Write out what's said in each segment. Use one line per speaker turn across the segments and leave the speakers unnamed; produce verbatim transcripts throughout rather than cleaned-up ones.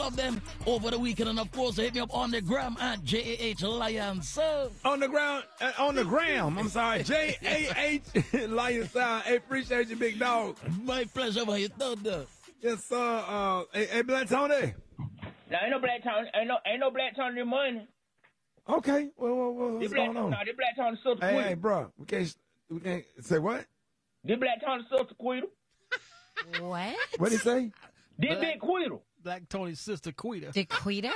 of them over the weekend. And of course, hit me up on the gram at J A H Lion Sound.
On the ground, uh, on the gram. I'm sorry, J A H Lion Sound. Hey, appreciate you, big dog.
My pleasure, my thunder.
Yes, sir. Uh, hey, hey, Black Tony.
Now, ain't no Black Tony. Ain't no, ain't no Black Tony in money.
Okay. Well, well, well what's
this Black,
going on?
Nah, this Black Tony sister
Hey,
Quita.
hey, bro. We can't, we can't say what?
This Black Tony sister Quita.
What?
What'd he say?
This big Quita.
Black Tony's sister Quita.
The Quita?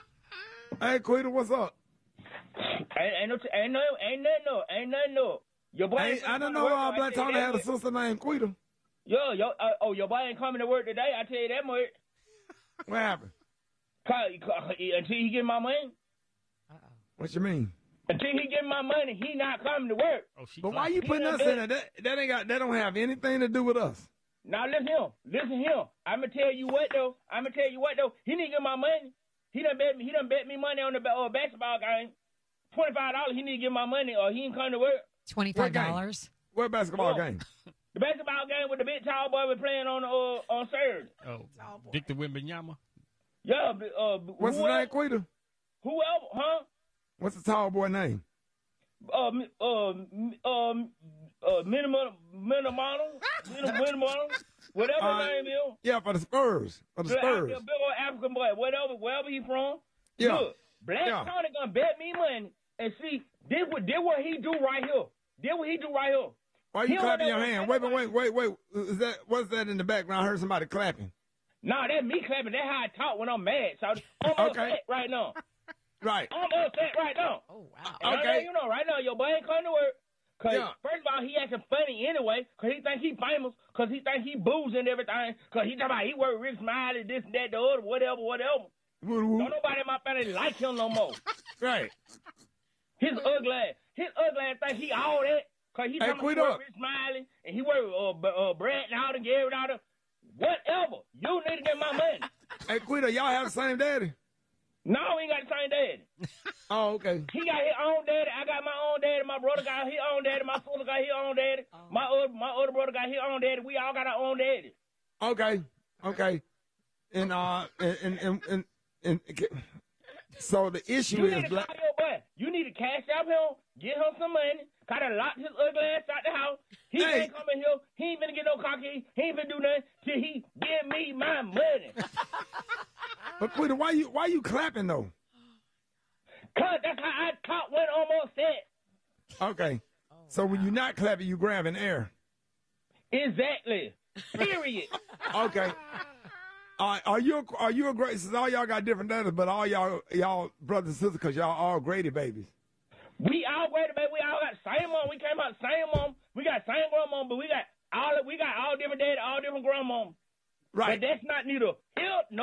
Hey, Quita, what's up?
Ain't, ain't no, ain't no, ain't nothing no, ain't nothing no. Your boy.
Hey, I don't know uh, Black Tony had a sister named Quita.
Yo, yo, uh, oh, your boy ain't coming to work today. I tell you that much.
What happened?
Cause, cause, until he get my money.
Uh-oh.
What you mean?
Until he get my money, he not coming to work.
Oh, she
but why you putting us in it? That, that ain't got. That don't have anything to do with us.
Now listen him, listen him. I'ma tell you what though. I'ma tell you what though. He need to get my money. He done bet me. He done bet me money on the uh, basketball game. Twenty five dollars. He need to get my money, or he ain't come to work.
Twenty five dollars.
What basketball
oh.
game?
The basketball game with the big tall boy we playing on uh, on Saturday.
Oh, Victor Wembanyama.
Yeah. Uh,
What's his name, Quita?
Whoever, huh?
What's the tall boy name?
Uh, uh, um, uh, minimum, minimum, minimum, minimum, whatever
uh,
his name is.
Yeah, for the Spurs. For the Spurs.
The big old African boy, whatever, wherever he from.
Yeah.
Look, Black
yeah.
Tony gonna bet me money and see. This what, this what he do right here. This what he do right here.
Why are you clapping your hand? Wait, wait, wait, wait, wait. Is that what's that in the background? I heard somebody clapping.
No, nah, that's me clapping. That's how I talk when I'm mad. So I'm
okay.
upset right now.
Right.
I'm upset right now.
Oh, wow.
And
okay.
I know, you know, right now, your boy ain't coming to work. Cause
yeah.
first of all, he acting funny anyway. Cause he think he famous. Cause he think he boozing and everything. Cause he talking about he work Rick Smiley, this and that, the other, whatever, whatever.
Woo-woo.
Don't nobody in my family like him no more.
Right.
His ugly ass. His ugly ass think he all that. Cause he
hey,
talking about he work Rick Smiley and he work uh, uh, Brad and all the Gary and all the whatever. You need to get my money.
Hey, Quita, y'all have the same daddy?
No, we ain't got the same daddy.
Oh, okay.
He got his own daddy. I got my own daddy. My brother got his own daddy. My sister got his own daddy. Oh. My other my other brother got his own daddy. We all got our own daddy.
Okay, okay. And uh, and and and, and, and, and so the issue
you
is,
need to
black-
call your boy. You need to cash out him, get him some money. Gotta lock his ugly ass out the house. He
hey.
ain't coming here. He ain't finna get no cocky. He ain't finna do nothing till he give me my money.
But Quita, why you why you clapping though?
Cause that's how I caught when almost said.
Okay. So when you're not clapping, you grabbing air.
Exactly. Period.
Okay. Uh, are you are you a great? Since all y'all got different daddies, but all y'all y'all brothers and sisters, because y'all all Grady babies.
We all Grady baby. We all got same mom. We came out same mom. We got same grandmom, but we got all we got all different daddy, all different grandmom.
Right.
But that's not neither here